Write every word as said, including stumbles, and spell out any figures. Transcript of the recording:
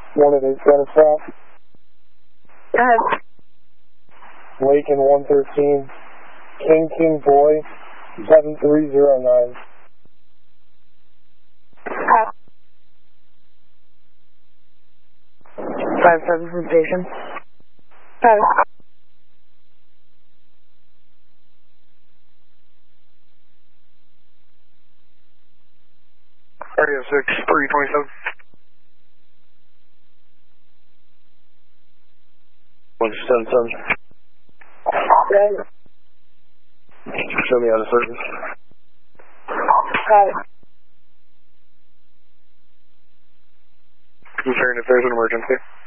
one at eight Center South. Go ahead. Lake in one thirteen. King King Boy, seven three zero nine. Uh, five seven from station. Five. Area six three twenty-seven. one seven seven. Okay. Show me out of service. Got it. Concerned if there's an emergency.